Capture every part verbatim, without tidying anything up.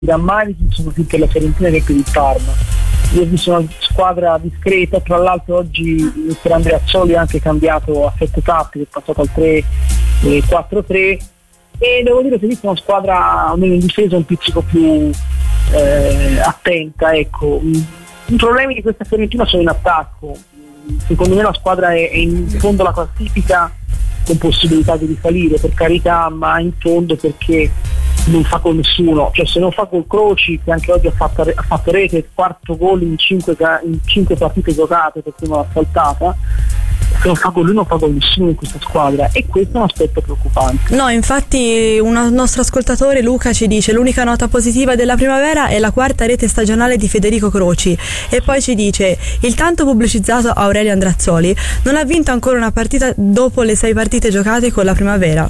rammarichi sono più per la Fiorentina che per il Parma. Io ho visto una squadra discreta, tra l'altro oggi per Andreazzoli ha anche cambiato assetto tattico, è passato al tre quattro tre e devo dire che ho visto una squadra almeno in difesa un pizzico più eh, attenta, ecco. I problemi di questa Fiorentina sono in attacco, secondo me la squadra è, è in fondo alla classifica con possibilità di risalire, per carità, ma in fondo perché non fa con nessuno, cioè se non fa col Croci, che anche oggi ha fatto, ha fatto rete, quarto gol in cinque, in cinque partite giocate perché non l'ha saltata, se non fa con lui non fa con nessuno in questa squadra, e questo è un aspetto preoccupante. No, infatti un nostro ascoltatore Luca ci dice l'unica nota positiva della primavera è la quarta rete stagionale di Federico Croci, e poi ci dice il tanto pubblicizzato Aurelio Andreazzoli non ha vinto ancora una partita dopo le sei partite giocate con la primavera.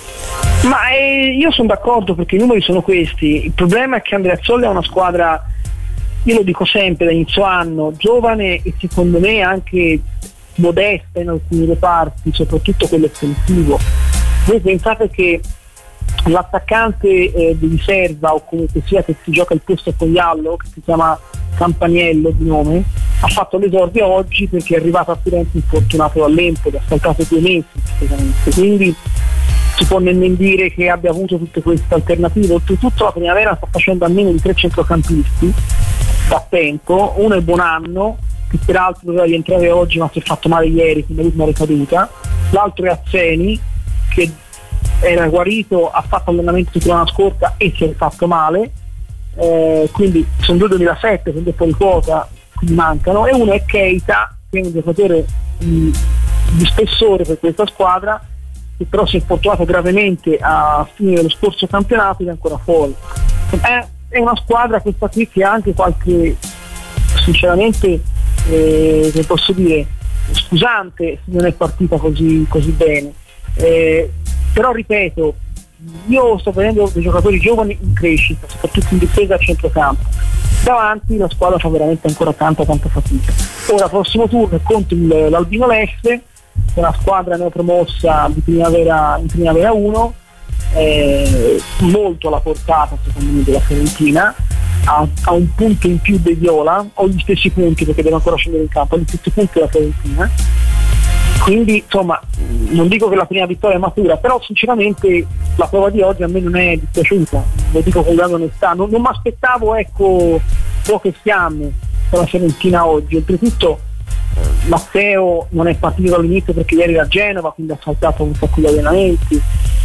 Ma eh, io sono d'accordo perché i numeri sono questi. Il problema è che Andreazzoli ha una squadra, io lo dico sempre da inizio anno, giovane e secondo me anche modesta in alcuni reparti, soprattutto quello offensivo. Voi pensate che l'attaccante eh, di riserva, o comunque sia che si gioca il posto a Cogliallo, che si chiama Campaniello di nome, ha fatto l'esordio oggi perché è arrivato a Firenze infortunato dall'Empoli, ha saltato due mesi praticamente, quindi si può nemmeno dire che abbia avuto tutte queste alternative. Oltretutto la primavera sta facendo almeno di tre centrocampisti da tempo, uno è Bonanno che peraltro doveva rientrare oggi ma si è fatto male ieri, quindi l'ultima ricaduta, l'altro è Azzeni che era guarito, ha fatto allenamento settimana scorsa e si è fatto male, eh, quindi sono due duemilasette, quindi è fuori quota, quindi mancano, e uno è Keita che è un giocatore mh, di spessore per questa squadra, che però si è infortunato gravemente a fine dello scorso campionato ed è ancora fuori. È, è una squadra questa qui che ha anche qualche, sinceramente, eh, che posso dire, scusante se non è partita così, così bene. Eh, però ripeto, io sto vedendo dei giocatori giovani in crescita, soprattutto in difesa a centrocampo. Davanti la squadra fa veramente ancora tanta tanta fatica. Ora prossimo turno è contro il, l'Albino Leste, una squadra neopromossa di primavera, in primavera uno, eh, molto alla portata secondo me della Fiorentina, ha, ha un punto in più dei Viola, o gli stessi punti perché deve ancora scendere in campo, gli stessi punti della Fiorentina, quindi insomma non dico che la prima vittoria è matura, però sinceramente la prova di oggi a me non è dispiaciuta, lo dico con grande onestà, non, non mi aspettavo ecco poche fiamme con la Fiorentina oggi. Oltretutto Matteo non è partito dall'inizio perché ieri era a Genova, quindi ha saltato un sacco di allenamenti,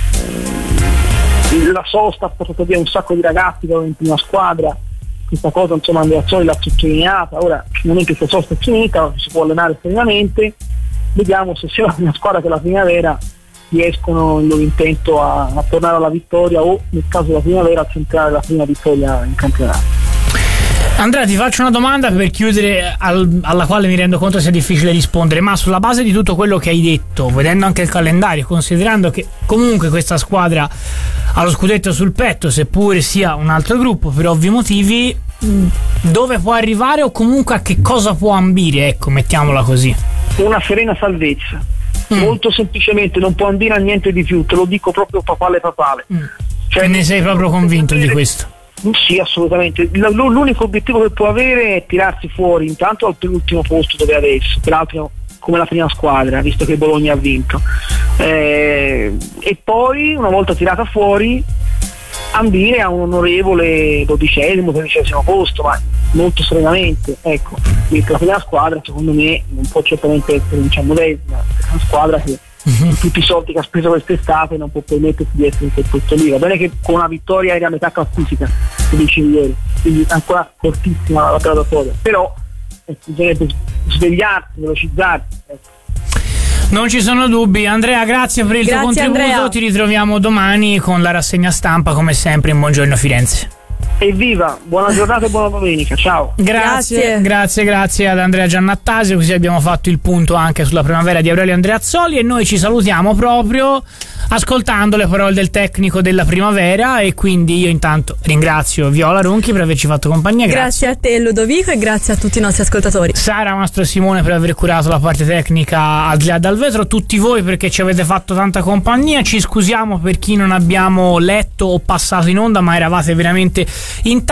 eh, la sosta ha portato via un sacco di ragazzi che erano in prima squadra, questa cosa insomma Andreazzoli l'ha sottolineata. Ora finalmente questa sosta è finita, si può allenare serenamente, vediamo se sia la prima squadra che la primavera riescono il loro intento a, a tornare alla vittoria, o nel caso della primavera a centrare la prima vittoria in campionato. Andrea, ti faccio una domanda per chiudere, al, alla quale mi rendo conto sia difficile rispondere, ma sulla base di tutto quello che hai detto, vedendo anche il calendario, considerando che comunque questa squadra ha lo scudetto sul petto, seppure sia un altro gruppo per ovvi motivi, dove può arrivare o comunque a che cosa può ambire, ecco, mettiamola così? Una serena salvezza, mm. molto semplicemente, non può ambire a niente di più, te lo dico proprio papale papale. Mm. Cioè, e ne sei proprio convinto di questo? Sì, assolutamente. L'unico obiettivo che può avere è tirarsi fuori intanto al penultimo posto dove è adesso, peraltro come la prima squadra, visto che Bologna ha vinto, eh, e poi una volta tirata fuori ambire a un onorevole dodicesimo, tredicesimo posto, ma molto serenamente, ecco. La prima squadra secondo me non può certamente essere diciannovesima, è una squadra che con tutti i soldi che ha speso quest'estate non può permettersi di essere in quel posto lì. Va bene che con una vittoria era a metà classifica, come dicevi ieri, quindi ancora fortissima la graduatoria, però eh, bisognerebbe svegliarsi, velocizzarsi, ecco. Non ci sono dubbi. Andrea, grazie per il grazie, tuo contributo. Andrea. Ti ritroviamo domani con la rassegna stampa come sempre in Buongiorno Firenze. Evviva, buona giornata e buona domenica, ciao. Grazie, grazie, grazie, grazie ad Andrea Giannattasio, così abbiamo fatto il punto anche sulla primavera di Aurelio Andreazzoli e noi ci salutiamo proprio ascoltando le parole del tecnico della primavera, e quindi io intanto ringrazio Viola Ronchi per averci fatto compagnia. Grazie, grazie a te Ludovico e grazie a tutti i nostri ascoltatori. Sara Mastro Simone per aver curato la parte tecnica al di là dal vetro, tutti voi perché ci avete fatto tanta compagnia, ci scusiamo per chi non abbiamo letto o passato in onda, ma eravate veramente In